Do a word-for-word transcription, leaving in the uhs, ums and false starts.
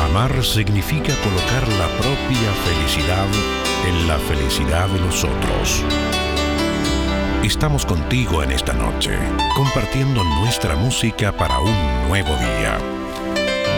Amar significa colocar la propia felicidad en la felicidad de los otros. Estamos contigo en esta noche, compartiendo nuestra música para un nuevo día.